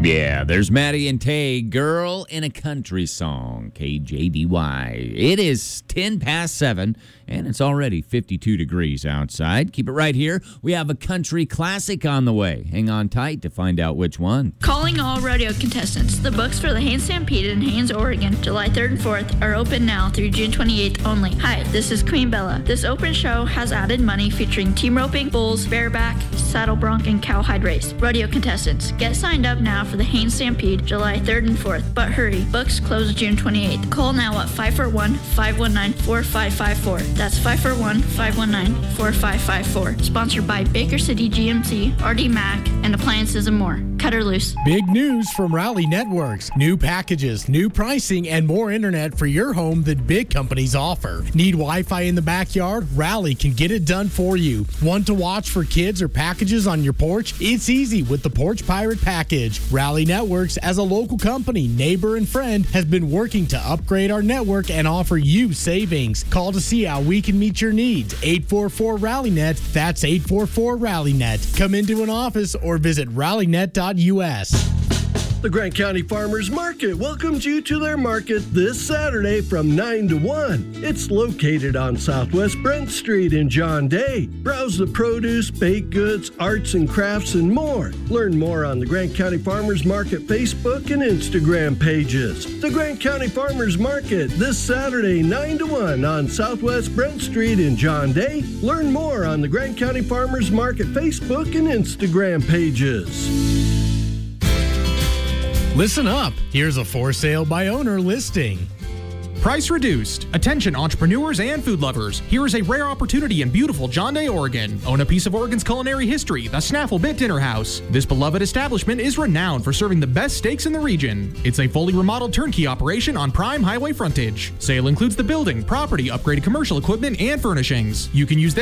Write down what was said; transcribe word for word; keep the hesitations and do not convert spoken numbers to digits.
Yeah, there's Maddie and Tay, Girl in a Country Song, K J D Y. It is ten past seven, and it's already fifty-two degrees outside. Keep it right here. We have a country classic on the way. Hang on tight to find out which one. Calling all rodeo contestants. The books for the Haines Stampede in Haines, Oregon, July third and fourth are open now through June twenty-eighth only. Hi, this is Queen Bella. This open show has added money featuring team roping, bulls, bareback, saddle bronc, and cowhide race. Rodeo contestants, get signed up now for the Haines Stampede, July third and fourth. But hurry, books close June twenty-eighth. Call now at five four one, five one nine, four five five four. That's five four one, five one nine, four five five four. Sponsored by Baker City G M C, R D Mac, and Appliances and More. Cut her loose. Big news from Rally Networks. New packages, new pricing, and more internet for your home than big companies offer. Need Wi-Fi in the backyard? Rally can get it done for you. Want to watch for kids or packages on your porch? It's easy with the Porch Pirate package. Rally Networks, as a local company, neighbor, and friend, has been working to upgrade our network and offer you savings. Call to see how we can meet your needs. eight four four Rally Net. That's eight four four Rally Net. Come into an office or visit rally net dot U S. The Grant County Farmers Market welcomes you to their market this Saturday from nine to one. It's located on Southwest Brent Street in John Day. Browse the produce, baked goods, arts and crafts, and more. Learn more on the Grant County Farmers Market Facebook and Instagram pages. The Grant County Farmers Market this Saturday, nine to one on Southwest Brent Street in John Day. Learn more on the Grant County Farmers Market Facebook and Instagram pages. Listen up. Here's a for sale by owner listing. Price reduced. Attention entrepreneurs and food lovers. Here is a rare opportunity in beautiful John Day, Oregon. Own a piece of Oregon's culinary history, the Snaffle Bit Dinner House. This beloved establishment is renowned for serving the best steaks in the region. It's a fully remodeled turnkey operation on prime highway frontage. Sale includes the building, property, upgraded commercial equipment, and furnishings. You can use their